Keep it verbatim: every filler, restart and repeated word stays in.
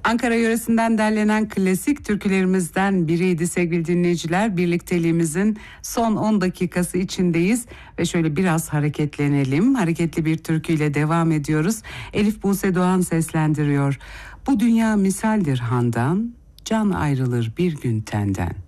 Ankara yöresinden derlenen klasik türkülerimizden biriydi sevgili dinleyiciler. Birlikteliğimizin son on dakikası içindeyiz ve şöyle biraz hareketlenelim. Hareketli bir türküyle devam ediyoruz. Elif Buse Doğan seslendiriyor. Bu dünya misaldir handan, can ayrılır bir gün tenden.